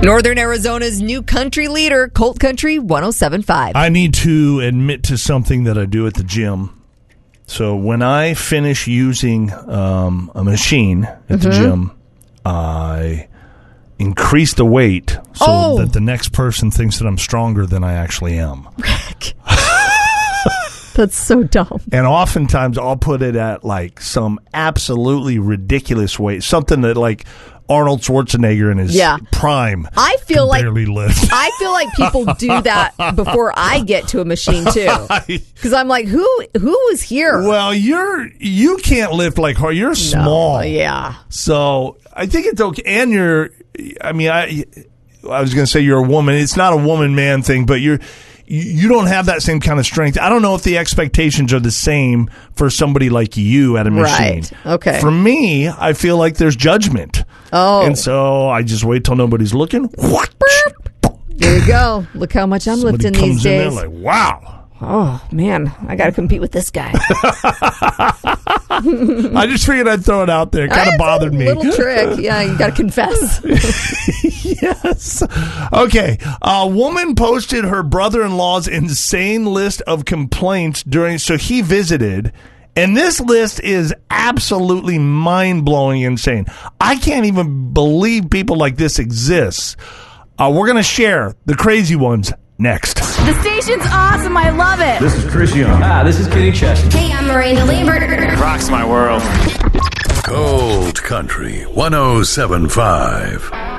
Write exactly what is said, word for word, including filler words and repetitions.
Northern Arizona's new country leader, Colt Country one oh seven point five. I need to admit to something that I do at the gym. So when I finish using um, a machine at mm-hmm. the gym, I increase the weight so oh. that the next person thinks that I'm stronger than I actually am. Rick. That's so dumb. And oftentimes I'll put it at like some absolutely ridiculous weight, something that like Arnold Schwarzenegger in his yeah. prime. I feel like barely lift. I feel like people do that before I get to a machine too, because I'm like, who who was here? Well, you're you can't lift like her. You're small. No, yeah. So I think it's okay, and you're. I mean, I I was going to say you're a woman. It's not a woman man thing, but you're. You don't have that same kind of strength. I don't know if the expectations are the same for somebody like you at a machine. Right. Okay. For me, I feel like there's judgment. Oh. And so I just wait till nobody's looking. What? There you go. Look how much I'm Somebody lifting comes these days. In there like, wow. Oh, man. I got to compete with this guy. I just figured I'd throw it out there. It kind of bothered me. Little trick. Yeah, you got to confess. Yes. Okay. A woman posted her brother-in-law's insane list of complaints during, so he visited, and this list is absolutely mind-blowing insane. I can't even believe people like this exist. Uh, we're going to share the crazy ones next. The station's awesome. I love it. This is Chris Young. Ah, this is Kenny Chesney. Hey, I'm Miranda Lambert. It rocks my world. Colt Country one oh seven point five.